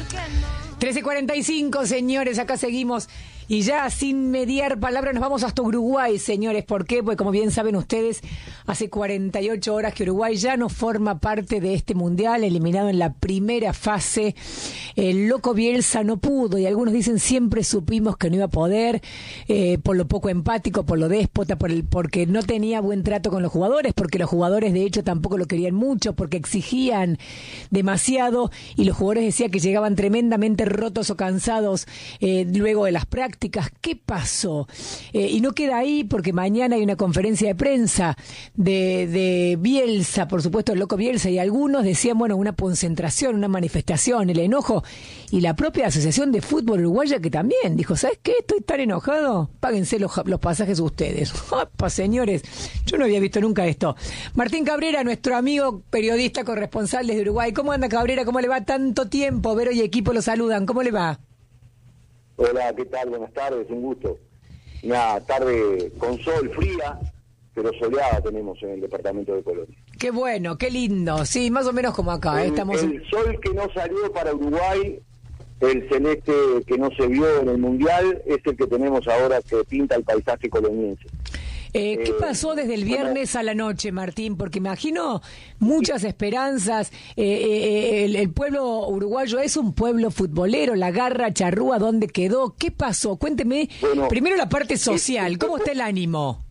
13:45, señores, acá seguimos. Y ya sin mediar palabra nos vamos hasta Uruguay, señores. ¿Por qué? Pues como bien saben ustedes, hace 48 horas que Uruguay ya no forma parte de este mundial, eliminado en la primera fase. El loco Bielsa no pudo, y algunos dicen siempre supimos que no iba a poder, por lo poco empático, por lo déspota, porque no tenía buen trato con los jugadores, porque los jugadores de hecho tampoco lo querían mucho, porque exigían demasiado, y los jugadores decían que llegaban tremendamente rotos o cansados luego de las prácticas. ¿Qué pasó? Y no queda ahí, porque mañana hay una conferencia de prensa de Bielsa, por supuesto el loco Bielsa, y algunos decían, bueno, una concentración, una manifestación, el enojo, y la propia Asociación de Fútbol Uruguaya, que también dijo, ¿sabes qué? Estoy tan enojado, páguense los pasajes ustedes. ¡Opa, señores! Yo no había visto nunca esto. Martín Cabrera, nuestro amigo periodista corresponsal desde Uruguay. ¿Cómo anda, Cabrera? ¿Cómo le va? Tanto tiempo, Vero y equipo lo saludan. ¿Cómo le va? Hola, ¿qué tal? Buenas tardes, un gusto. Una tarde con sol, fría, pero soleada tenemos en el departamento de Colonia. Qué bueno, qué lindo. Sí, más o menos como acá. El sol que no salió para Uruguay, el celeste que no se vio en el Mundial, es el que tenemos ahora que pinta el paisaje coloniense. ¿Qué pasó desde el viernes a la noche, Martín? Porque imagino muchas esperanzas. El pueblo uruguayo es un pueblo futbolero. La garra charrúa, ¿dónde quedó? ¿Qué pasó? Cuénteme primero la parte social. ¿Cómo está el ánimo?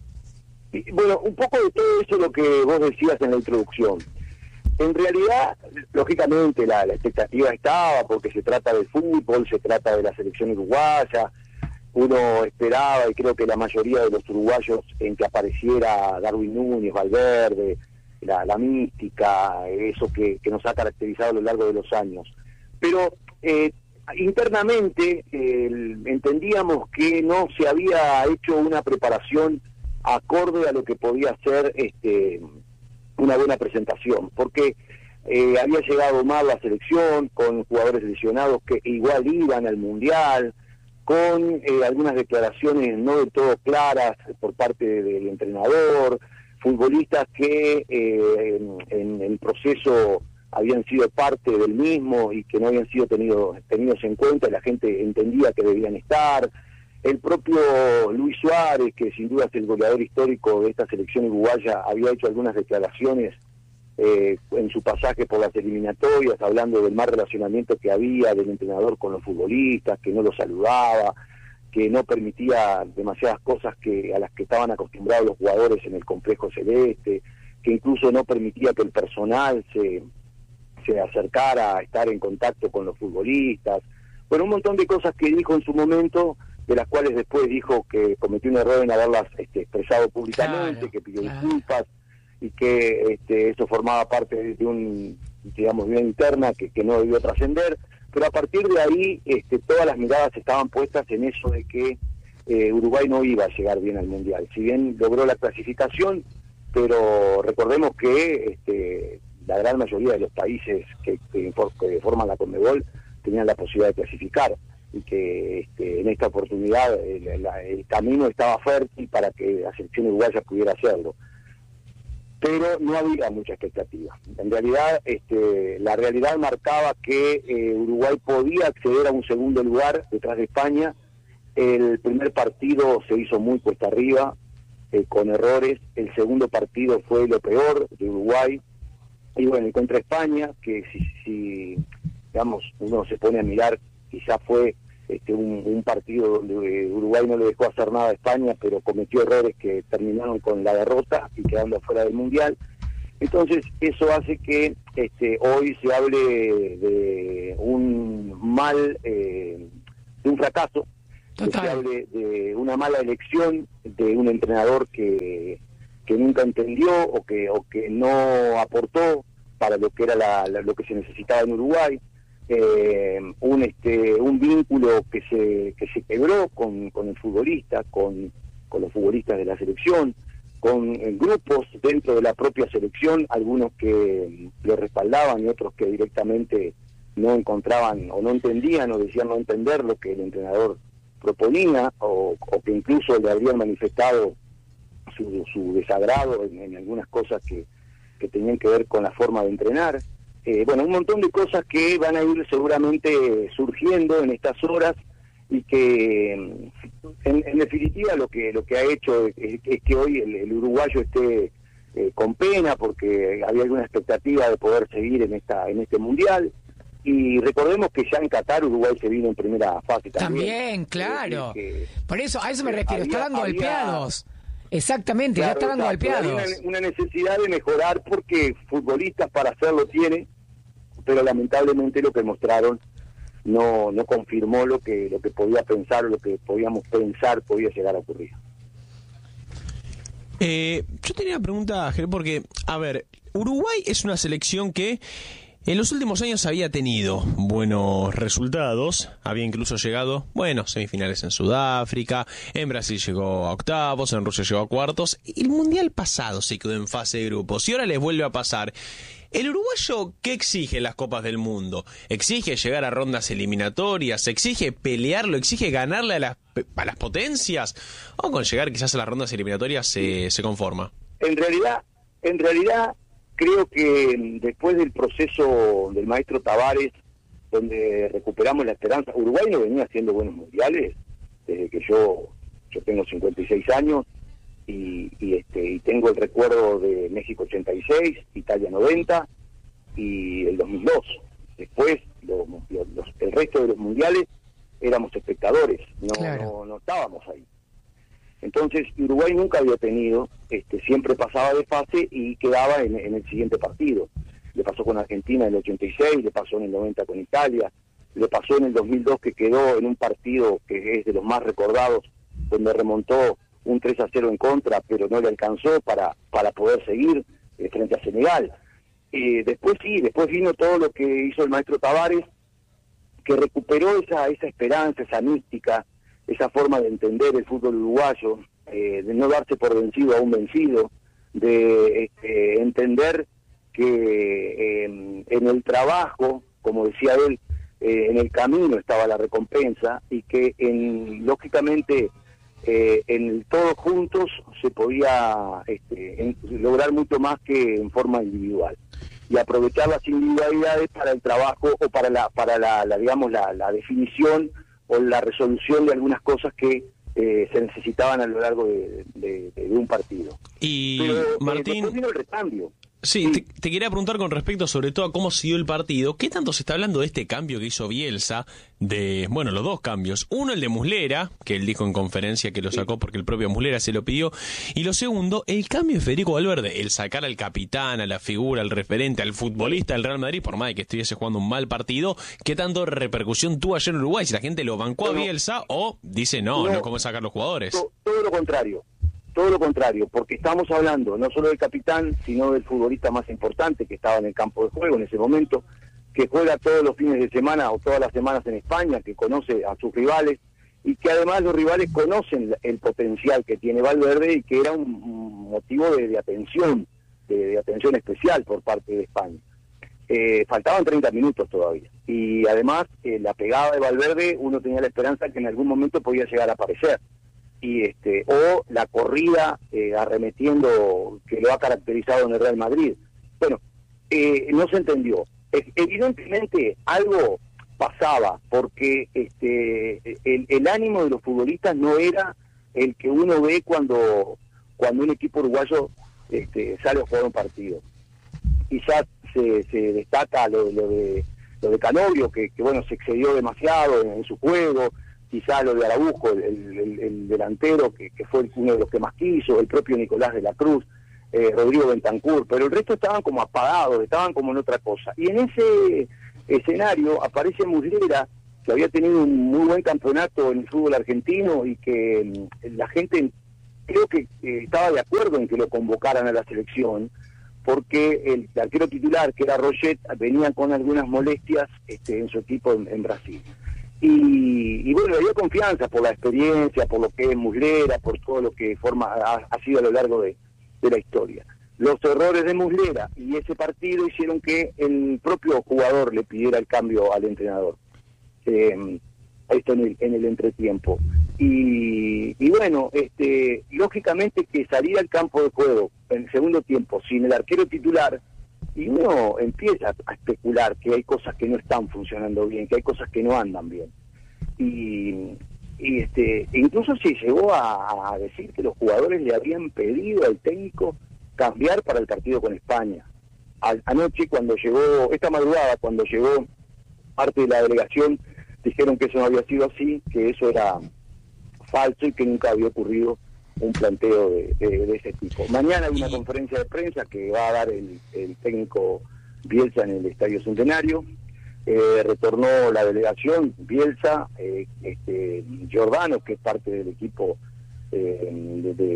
Bueno, un poco de todo eso lo que vos decías en la introducción. En realidad, lógicamente, la expectativa estaba porque se trata del fútbol, se trata de la selección uruguaya. Uno esperaba, y creo que la mayoría de los uruguayos, en que apareciera Darwin Núñez, Valverde, la mística, eso que nos ha caracterizado a lo largo de los años. Pero internamente entendíamos que no se había hecho una preparación acorde a lo que podía ser una buena presentación, porque había llegado mal la selección, con jugadores lesionados que igual iban al Mundial, con algunas declaraciones no del todo claras por parte del entrenador, futbolistas que en el proceso habían sido parte del mismo y que no habían sido tenidos en cuenta, y la gente entendía que debían estar. El propio Luis Suárez, que sin duda es el goleador histórico de esta selección uruguaya, había hecho algunas declaraciones en su pasaje por las eliminatorias, hablando del mal relacionamiento que había del entrenador con los futbolistas, que no los saludaba, que no permitía demasiadas cosas a las que estaban acostumbrados los jugadores en el complejo celeste, que incluso no permitía que el personal se acercara a estar en contacto con los futbolistas. Bueno, un montón de cosas que dijo en su momento, de las cuales después dijo que cometió un error en haberlas expresado públicamente, claro, que pidió disculpas, y que eso formaba parte de de una interna que no debió trascender, pero a partir de ahí todas las miradas estaban puestas en eso de que Uruguay no iba a llegar bien al Mundial. Si bien logró la clasificación, pero recordemos que la gran mayoría de los países que forman la Conmebol tenían la posibilidad de clasificar, y que en esta oportunidad el camino estaba fértil para que la selección uruguaya pudiera hacerlo. Pero no había mucha expectativa. En realidad, la realidad marcaba que Uruguay podía acceder a un segundo lugar detrás de España. El primer partido se hizo muy cuesta arriba, con errores. El segundo partido fue lo peor de Uruguay. Y bueno, y contra España, que si digamos, uno se pone a mirar, quizá fue un partido donde Uruguay no le dejó hacer nada a España, pero cometió errores que terminaron con la derrota y quedando fuera del Mundial. Entonces eso hace que hoy se hable de un fracaso, que se hable de una mala elección de un entrenador que nunca entendió o que no aportó para lo que era lo que se necesitaba en Uruguay. Un vínculo que se quebró con el futbolista, con los futbolistas de la selección, con grupos dentro de la propia selección, algunos que lo respaldaban y otros que directamente no encontraban o no entendían o decían no entender lo que el entrenador proponía, o que incluso le habrían manifestado su desagrado en algunas cosas que tenían que ver con la forma de entrenar. Bueno, un montón de cosas que van a ir seguramente surgiendo en estas horas y que en definitiva lo que ha hecho es que hoy el uruguayo esté con pena, porque había alguna expectativa de poder seguir en este mundial. Y recordemos que ya en Qatar Uruguay se vino en primera fase también, claro. Por eso, a eso me refiero, estaban golpeados. Exactamente, claro, ya estaban golpeados. Había una necesidad de mejorar, porque futbolistas para hacerlo tiene, pero lamentablemente lo que mostraron no confirmó lo que podía pensar, lo que podíamos pensar podía llegar a ocurrir. Yo tenía una pregunta, porque, a ver, Uruguay es una selección que en los últimos años había tenido buenos resultados, había incluso llegado, semifinales en Sudáfrica, en Brasil llegó a octavos, en Rusia llegó a cuartos, y el Mundial pasado se quedó en fase de grupos, y ahora les vuelve a pasar. ¿El uruguayo qué exige en las Copas del Mundo? ¿Exige llegar a rondas eliminatorias? ¿Exige pelearlo? ¿Exige ganarle a las potencias? ¿O con llegar quizás a las rondas eliminatorias se conforma? En realidad creo que después del proceso del maestro Tavares, donde recuperamos la esperanza, Uruguay no venía haciendo buenos mundiales desde que yo tengo 56 años y tengo el recuerdo de México 86, Italia 90 y el 2002. Después el resto de los mundiales éramos espectadores, no estábamos ahí. Entonces Uruguay nunca había tenido, siempre pasaba de fase y quedaba en el siguiente partido. Le pasó con Argentina en el 86, le pasó en el 90 con Italia, le pasó en el 2002 que quedó en un partido que es de los más recordados, donde remontó un 3-0 en contra, pero no le alcanzó para poder seguir frente a Senegal. Después vino todo lo que hizo el maestro Tavares, que recuperó esa esperanza, esa mística, esa forma de entender el fútbol uruguayo, de no darse por vencido a un vencido, de entender que en el trabajo, como decía él, en el camino estaba la recompensa, y que lógicamente en todos juntos se podía lograr mucho más que en forma individual, y aprovechar las individualidades para el trabajo o para la definición o la resolución de algunas cosas que se necesitaban a lo largo de un partido. Pero, Martín, después vino el recambio. Sí, te quería preguntar con respecto sobre todo a cómo siguió el partido. ¿Qué tanto se está hablando de este cambio que hizo Bielsa? Los dos cambios. Uno, el de Muslera, que él dijo en conferencia que lo sacó porque el propio Muslera se lo pidió. Y lo segundo, el cambio de Federico Valverde, el sacar al capitán, a la figura, al referente, al futbolista del Real Madrid, por más de que estuviese jugando un mal partido. ¿Qué tanto repercusión tuvo ayer en Uruguay? Si la gente lo bancó a Bielsa o dice no cómo sacar los jugadores. Todo lo contrario, porque estamos hablando no solo del capitán, sino del futbolista más importante que estaba en el campo de juego en ese momento, que juega todos los fines de semana o todas las semanas en España, que conoce a sus rivales, y que además los rivales conocen el potencial que tiene Valverde, y que era un motivo de atención, de atención especial por parte de España. Faltaban 30 minutos todavía, y además la pegada de Valverde, uno tenía la esperanza que en algún momento podía llegar a aparecer, o la corrida arremetiendo que lo ha caracterizado en el Real Madrid. Bueno, no se entendió. Evidentemente algo pasaba, porque el ánimo de los futbolistas no era el que uno ve cuando un equipo uruguayo sale a jugar un partido. Quizás se destaca lo de Canovio, que se excedió demasiado en su juego. Quizá lo de Araujo, el delantero, que fue uno de los que más quiso, el propio Nicolás de la Cruz, Rodrigo Bentancur, pero el resto estaban como apagados, estaban como en otra cosa. Y en ese escenario aparece Muslera, que había tenido un muy buen campeonato en el fútbol argentino, y que la gente creo que estaba de acuerdo en que lo convocaran a la selección, porque el arquero titular, que era Roget, venía con algunas molestias en su equipo en Brasil. Y le dio confianza por la experiencia, por lo que es Muslera, por todo lo que ha sido a lo largo de la historia. Los errores de Muslera y ese partido hicieron que el propio jugador le pidiera el cambio al entrenador, esto en el entretiempo. Y lógicamente que salir al campo de juego en el segundo tiempo sin el arquero titular y uno empieza a especular que hay cosas que no están funcionando bien, que hay cosas que no andan bien. Y incluso se llegó a decir que los jugadores le habían pedido al técnico cambiar para el partido con España. Anoche, esta madrugada, cuando llegó parte de la delegación, dijeron que eso no había sido así, que eso era falso y que nunca había ocurrido un planteo de ese tipo. Mañana hay una conferencia de prensa que va a dar el técnico Bielsa en el Estadio Centenario. Retornó la delegación, Bielsa, Giordano, que es parte del equipo que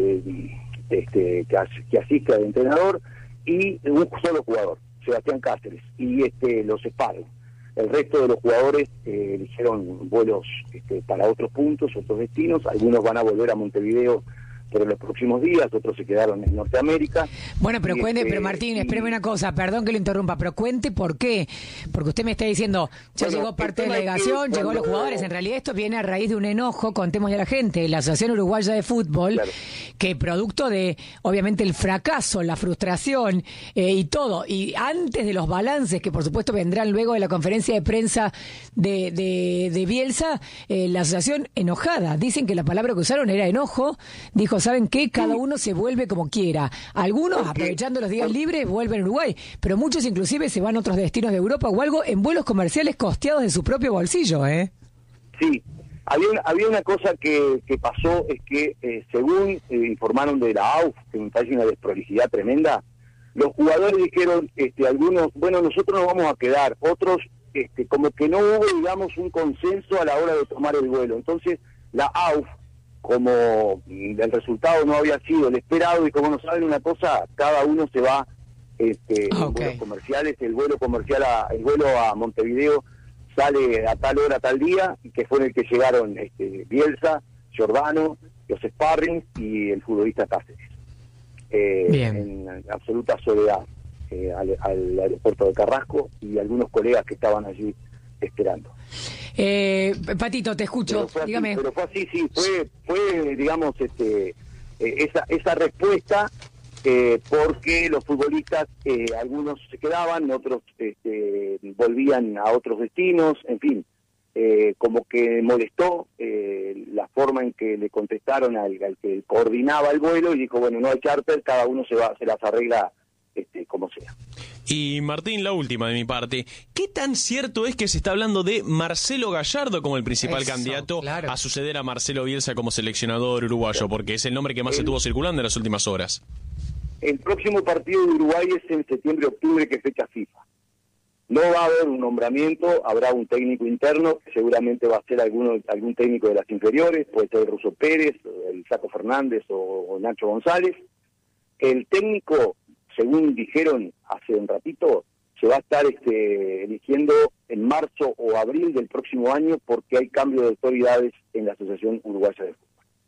asiste al entrenador, y un solo jugador, Sebastián Cáceres, y los sparring. El resto de los jugadores eligieron vuelos para otros puntos, otros destinos. Algunos van a volver a Montevideo por los próximos días, otros se quedaron en Norteamérica. Bueno, pero cuente, pero Martín, espéreme una cosa, perdón que lo interrumpa, pero cuente por qué. Porque usted me está diciendo, ya llegó parte de la delegación, llegó los jugadores. En realidad esto viene a raíz de un enojo, contémosle a la gente, la Asociación Uruguaya de Fútbol, claro, que producto de, obviamente, el fracaso, la frustración y todo, y antes de los balances, que por supuesto vendrán luego de la conferencia de prensa de Bielsa, la asociación enojada, dicen que la palabra que usaron era enojo, dijo, ¿saben qué? Cada uno se vuelve como quiera. Algunos, aprovechando los días libres, vuelven a Uruguay, pero muchos inclusive se van a otros destinos de Europa o algo en vuelos comerciales costeados de su propio bolsillo, ¿eh? Sí, había una cosa que pasó, es que según informaron de la AUF, que me parece una desprolijidad tremenda, los jugadores dijeron, algunos, bueno, nosotros nos vamos a quedar, otros, como que no hubo, digamos, un consenso a la hora de tomar el vuelo. Entonces, la AUF, como el resultado no había sido el esperado, y como no saben una cosa, cada uno se va en vuelos comerciales. El vuelo a Montevideo sale a tal hora, tal día, que fue en el que llegaron Bielsa, Giordano, los sparring y el futbolista Cáceres, en absoluta soledad al aeropuerto de Carrasco, y algunos colegas que estaban allí esperando. Patito, te escucho, dígame. Pero fue así, sí, fue digamos, esa respuesta, porque los futbolistas, algunos se quedaban, otros volvían a otros destinos, en fin, como que molestó la forma en que le contestaron al que coordinaba el vuelo, y dijo, bueno, no hay charter, cada uno se las arregla como sea. Y Martín, la última de mi parte, ¿qué tan cierto es que se está hablando de Marcelo Gallardo como el principal candidato a suceder a Marcelo Bielsa como seleccionador uruguayo? Porque es el nombre que más se estuvo circulando en las últimas horas. El próximo partido de Uruguay es en septiembre-octubre, que es fecha FIFA. No va a haber un nombramiento, habrá un técnico interno, que seguramente va a ser algún técnico de las inferiores, puede ser el Ruso Pérez, el Saco Fernández o Nacho González. El técnico, según dijeron hace un ratito, se va a estar eligiendo en marzo o abril del próximo año, porque hay cambio de autoridades en la Asociación Uruguaya de Fútbol.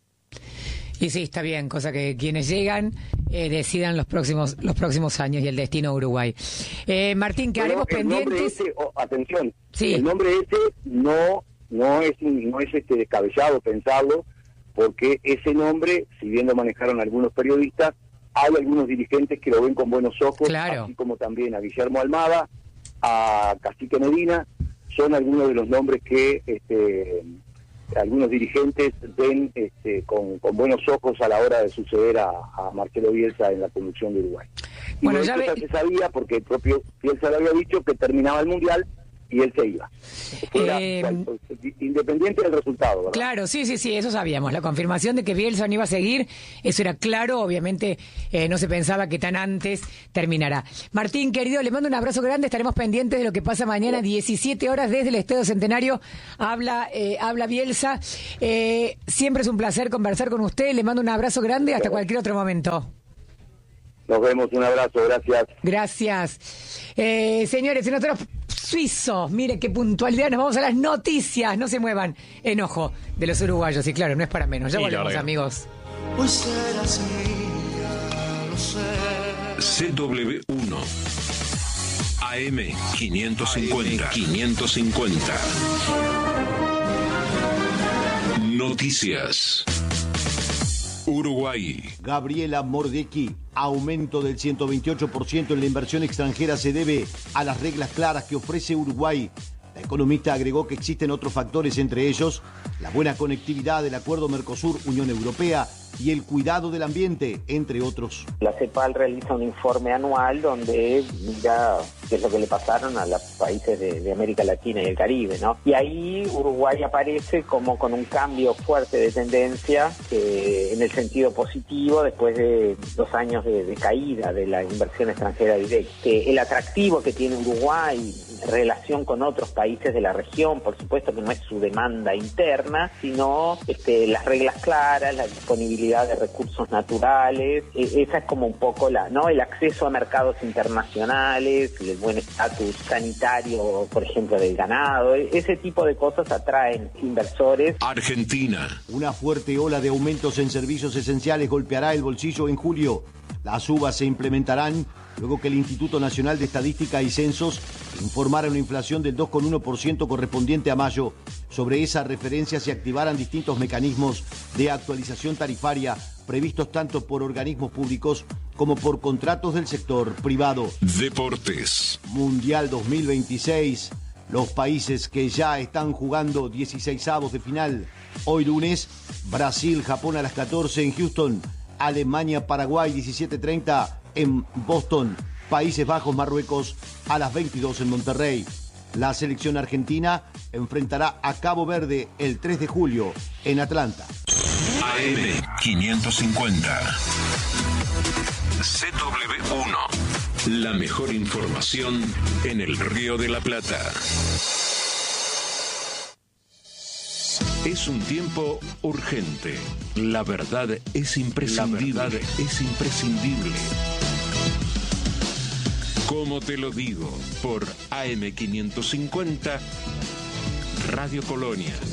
Y sí, está bien, cosa que quienes llegan decidan los próximos años y el destino de Uruguay. Martín, quedaremos pendientes. Atención, sí. El nombre no es descabellado pensarlo, porque ese nombre, si bien lo manejaron algunos periodistas, hay algunos dirigentes que lo ven con buenos ojos, claro, así como también a Guillermo Almada, a Cacique Medina, son algunos de los nombres que algunos dirigentes ven con buenos ojos a la hora de suceder a Marcelo Bielsa en la conducción de Uruguay. Y bueno, ya se sabía, porque el propio Bielsa le había dicho que terminaba el Mundial y él se iba. Independiente del resultado, ¿verdad? Claro, sí, eso sabíamos. La confirmación de que Bielsa no iba a seguir, eso era claro. Obviamente no se pensaba que tan antes terminara. Martín, querido, le mando un abrazo grande. Estaremos pendientes de lo que pasa mañana, 17 horas desde el Estadio Centenario. Habla Bielsa. Siempre es un placer conversar con usted. Le mando un abrazo grande. Hasta cualquier otro momento. Nos vemos, un abrazo, gracias. Gracias. Señores, en otros suizos, mire qué puntualidad, nos vamos a las noticias, no se muevan. Enojo de los uruguayos, y claro, no es para menos. Ya volvemos, amigos. Hoy serás mía, lo sé. CW1 AM 550. Noticias. Uruguay. Gabriela Mordecki. Aumento del 128% en la inversión extranjera se debe a las reglas claras que ofrece Uruguay. La economista agregó que existen otros factores, entre ellos la buena conectividad del acuerdo Mercosur-Unión Europea y el cuidado del ambiente, entre otros. La CEPAL realiza un informe anual donde mira qué es lo que le pasaron a los países de América Latina y el Caribe, ¿no? Y ahí Uruguay aparece como con un cambio fuerte de tendencia en el sentido positivo después de 2 años de caída de la inversión extranjera directa. El atractivo que tiene Uruguay en relación con otros países de la región, por supuesto que no es su demanda interna, sino las reglas claras, la disponibilidad de recursos naturales, esa es como un poco el acceso a mercados internacionales, el buen estatus sanitario, por ejemplo, del ganado, ese tipo de cosas atraen inversores. Argentina. Una fuerte ola de aumentos en servicios esenciales golpeará el bolsillo en julio. Las subas se implementarán luego que el Instituto Nacional de Estadística y Censos informara una inflación del 2,1% correspondiente a mayo. Sobre esa referencia se activarán distintos mecanismos de actualización tarifaria previstos tanto por organismos públicos como por contratos del sector privado. Deportes. Mundial 2026. Los países que ya están jugando 16avos de final. Hoy lunes, Brasil, Japón a las 14 en Houston. Alemania, Paraguay, 17:30 en Boston. Países Bajos, Marruecos, a las 22 en Monterrey. La selección argentina enfrentará a Cabo Verde el 3 de julio en Atlanta. AM 550. CW1. La mejor información en el Río de la Plata. Es un tiempo urgente. La verdad es imprescindible. Como te lo digo, por AM 550, Radio Colonia.